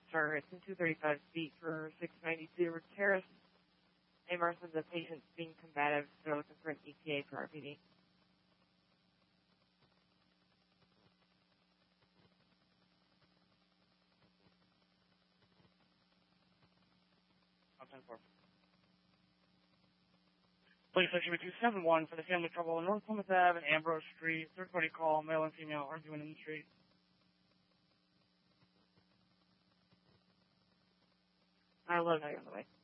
sir. It's in 235 feet for 690 Cedar Terrace. AMR says the patient's being combative. They're looking for an ETA for RPD. Police section 271 for the family trouble on North Plymouth Ave and Ambrose Street. Third party call, male and female arguing in the street. I love how you're on the way.